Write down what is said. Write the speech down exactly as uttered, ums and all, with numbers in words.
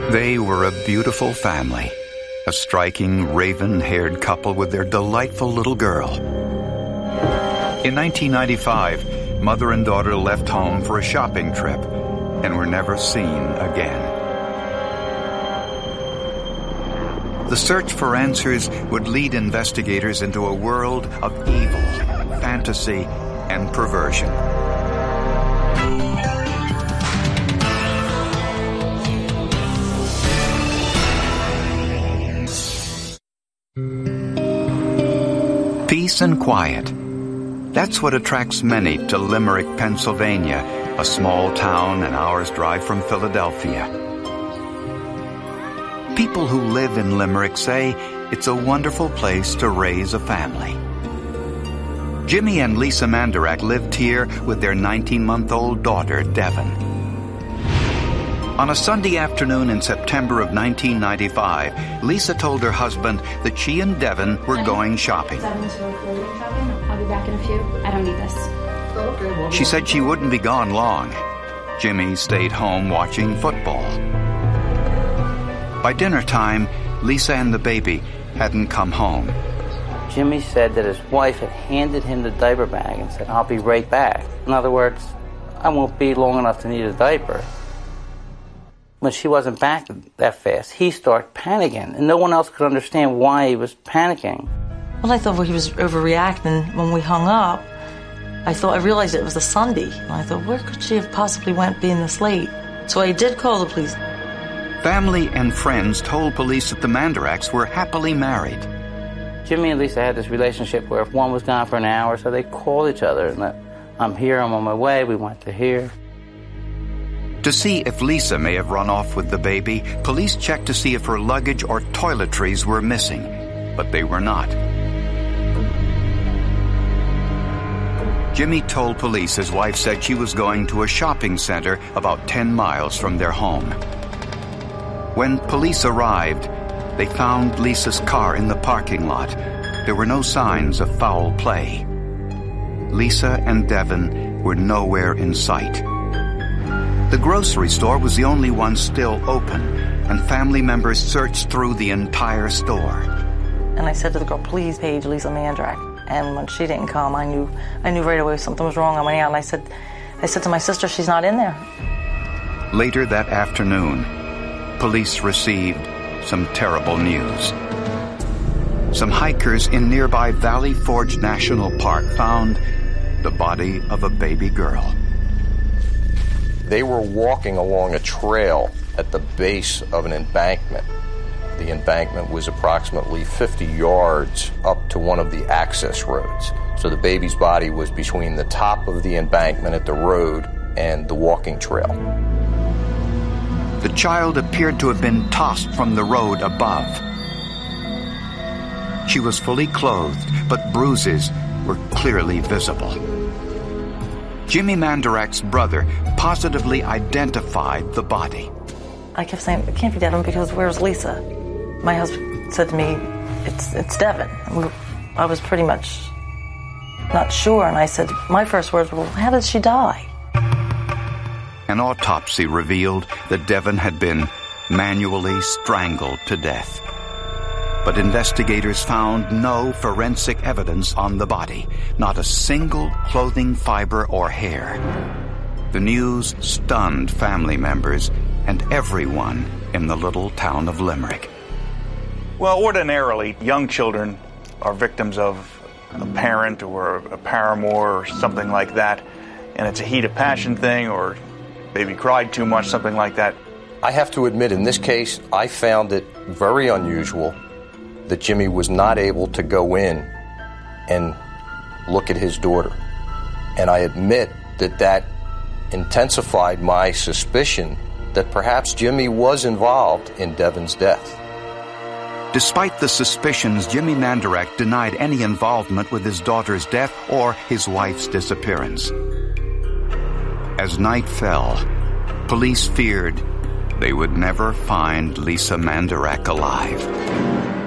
They were a beautiful family, a striking raven-haired couple with their delightful little girl. In nineteen ninety-five, mother and daughter left home for a shopping trip and were never seen again. The search for answers would lead investigators into a world of evil, fantasy, and perversion. Peace and quiet. That's what attracts many to Limerick, Pennsylvania, a small town an hour's drive from Philadelphia. People who live in Limerick say it's a wonderful place to raise a family. Jimmy and Lisa Mandurak lived here with their nineteen-month-old daughter, Devon. On a Sunday afternoon in September of nineteen ninety-five, Lisa told her husband that she and Devon were going shopping. I'll be back in a few. I don't need this. She said she wouldn't be gone long. Jimmy stayed home watching football. By dinner time, Lisa and the baby hadn't come home. Jimmy said that his wife had handed him the diaper bag and said, "I'll be right back." In other words, I won't be long enough to need a diaper. When she wasn't back that fast, he started panicking, and no one else could understand why he was panicking. Well, I thought well, he was overreacting. When we hung up, I thought I realized it was a Sunday. And I thought, where could she have possibly went being this late? So I did call the police. Family and friends told police that the Manduraks were happily married. Jimmy and Lisa had this relationship where if one was gone for an hour, so they called each other and that, "I'm here, I'm on my way, we went to here." To see if Lisa may have run off with the baby, police checked to see if her luggage or toiletries were missing, but they were not. Jimmy told police his wife said she was going to a shopping center about ten miles from their home. When police arrived, they found Lisa's car in the parking lot. There were no signs of foul play. Lisa and Devon were nowhere in sight. The grocery store was the only one still open, and family members searched through the entire store. And I said to the girl, "Please page Lisa Mandurak." And when she didn't come, I knew I knew right away something was wrong. I went out and I said, I said to my sister, "She's not in there." Later that afternoon, police received some terrible news. Some hikers in nearby Valley Forge National Park found the body of a baby girl. They were walking along a trail at the base of an embankment. The embankment was approximately fifty yards up to one of the access roads. So the baby's body was between the top of the embankment at the road and the walking trail. The child appeared to have been tossed from the road above. She was fully clothed, but bruises were clearly visible. Jimmy Mandurak's brother positively identified the body. I kept saying, "It can't be Devon because where's Lisa?" My husband said to me, it's it's Devon. We, I was pretty much not sure, and I said, my first words were, "How did she die?" An autopsy revealed that Devon had been manually strangled to death. But investigators found no forensic evidence on the body, not a single clothing fiber or hair. The news stunned family members and everyone in the little town of Limerick. Well, ordinarily, young children are victims of a parent or a paramour or something like that, and it's a heat of passion thing, or baby cried too much, something like that. I have to admit, in this case, I found it very unusual that Jimmy was not able to go in and look at his daughter. And I admit that that intensified my suspicion that perhaps Jimmy was involved in Devon's death. Despite the suspicions, Jimmy Mandurak denied any involvement with his daughter's death or his wife's disappearance. As night fell, police feared they would never find Lisa Mandurak alive.